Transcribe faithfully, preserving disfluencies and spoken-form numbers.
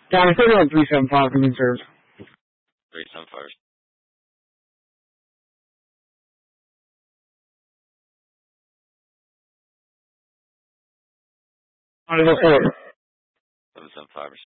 Yeah, I said about three seven five for being served. Three seven five. I don't know. Seven seven five.